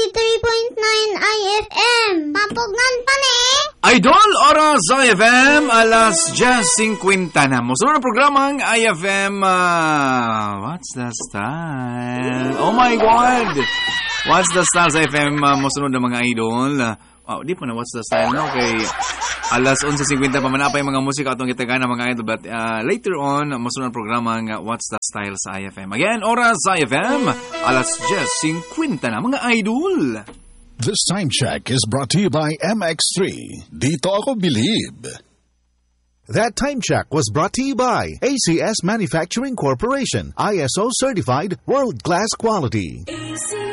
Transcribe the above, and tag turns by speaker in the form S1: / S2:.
S1: 93.9 IFM. Mampugnan pa ni.
S2: Idol, oras IFM, alas 10:50 na. Musunod ang programang IFM, What's the Style? Oh my God! What's the Style sa IFM, musunod ng mga idol. Di pa na What's the Style na, okay. Alas 11:50 pa manapay mga musika atong gitagan ng mga idol. But later on, musunod ang programang What's the Style sa IFM. Again, oras IFM, alas 10:50 na mga idol.
S3: This time check is brought to you by MX3. Dito ako believe.
S4: That time check was brought to you by ACS Manufacturing Corporation, ISO certified, world-class quality.